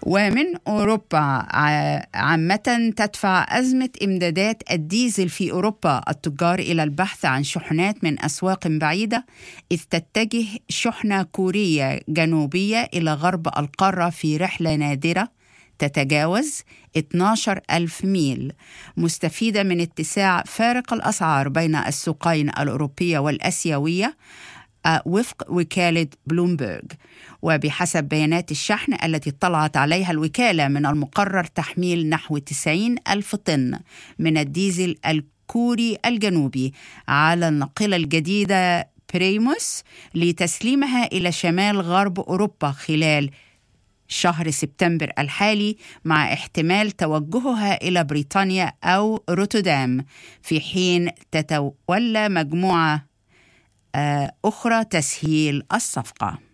ومن أوروبا عامة تدفع أزمة إمدادات الديزل في أوروبا التجار إلى البحث عن شحنات من أسواق بعيدة، إذ تتجه شحنة كورية جنوبية إلى غرب القارة في رحلة نادرة تتجاوز 12,000 ميل، مستفيدة من اتساع فارق الأسعار بين السوقين الأوروبية والأسيوية وفق وكالة بلومبرغ. وبحسب بيانات الشحن التي اطلعت عليها الوكالة، من المقرر تحميل نحو 90,000 طن من الديزل الكوري الجنوبي على الناقلة الجديدة بريموس لتسليمها إلى شمال غرب أوروبا خلال شهر سبتمبر الحالي، مع احتمال توجهها إلى بريطانيا أو روتردام، في حين تتولى مجموعة أخرى تسهيل الصفقة.